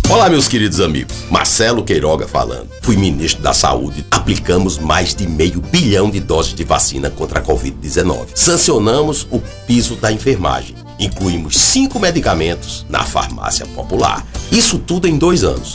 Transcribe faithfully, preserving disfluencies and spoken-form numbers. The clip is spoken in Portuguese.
Olá, meus queridos amigos. Marcelo Queiroga falando. Fui ministro da Saúde. Aplicamos mais de meio bilhão de doses de vacina contra a covid dezenove. Sancionamos o piso da enfermagem. Incluímos cinco medicamentos na farmácia popular. Isso tudo em dois anos.